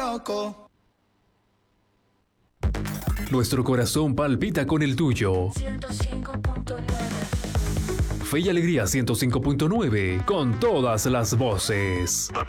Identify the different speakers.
Speaker 1: loco.
Speaker 2: Nuestro corazón palpita con el tuyo.
Speaker 3: 105.9.
Speaker 2: Fe y Alegría 105.9, con todas las voces.
Speaker 4: The